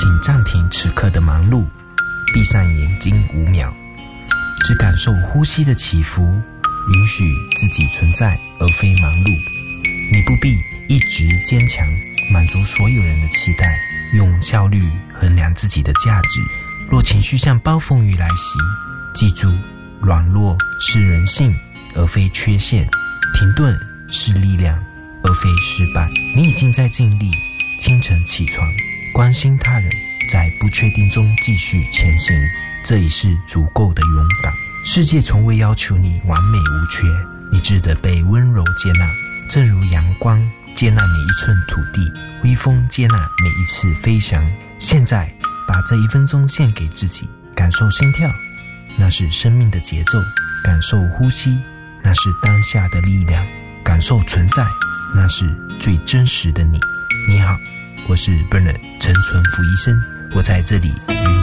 请暂停此刻的忙碌，闭上眼睛5秒，只感受呼吸的起伏，允许自己存在而非忙碌。你不必一直坚强，满足所有人的期待，用效率衡量自己的价值。若情绪像暴风雨来袭，记住，软弱是人性而非缺陷，停顿是力量而非失败。你已经在尽力，清晨起床，关心他人，在不确定中继续前行，这已是足够的勇敢。世界从未要求你完美无缺，你值得被温柔接纳，正如阳光接纳每一寸土地，微风接纳每一次飞翔。现在把这1分钟献给自己，感受心跳，那是生命的节奏；感受呼吸，那是当下的力量；感受存在，那是最真实的你。你好，我是 Bernard 陈纯福医生，我在这里与